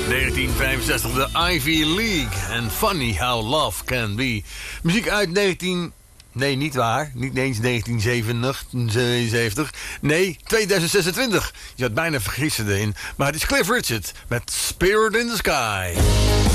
1965, de Ivy League. En Funny How Love Can Be. Muziek uit 19... Nee, niet waar. Niet eens 1977. Nee, 2026. Je had bijna vergissen erin. Maar het is Cliff Richard met Spirit in the Sky.